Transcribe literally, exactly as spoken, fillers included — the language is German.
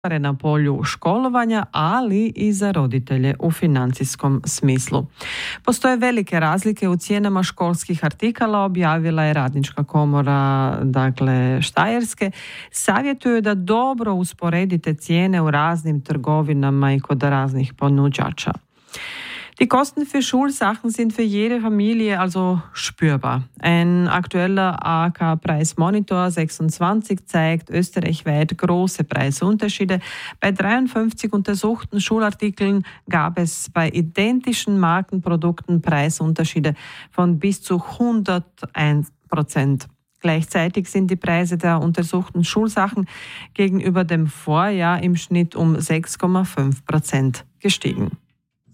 na polju školovanja, ali i za roditelje u financijskom smislu. Postoje velike razlike u cijenama školskih artikala, objavila je Radnička komora, dakle Štajerske. Savjetuju da dobro usporedite cijene u raznim trgovinama i kod raznih ponuđača. Die Kosten für Schulsachen sind für jede Familie also spürbar. Ein aktueller A K-Preismonitor sechsundzwanzig zeigt österreichweit große Preisunterschiede. Bei dreiundfünfzig untersuchten Schulartikeln gab es bei identischen Markenprodukten Preisunterschiede von bis zu hunderteins Prozent. Gleichzeitig sind die Preise der untersuchten Schulsachen gegenüber dem Vorjahr im Schnitt um sechs Komma fünf Prozent gestiegen.